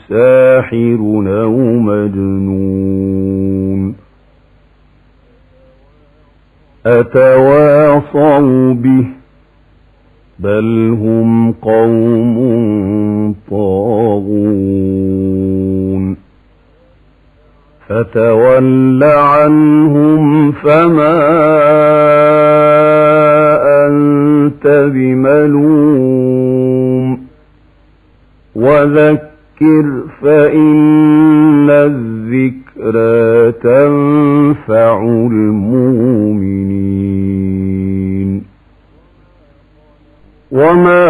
ساحر أو مجنون أتواصوا به بل هم قوم طاغون فتول عنهم فما أنت بملوم وذكر فإن الذكرى تنفع المؤمنين وما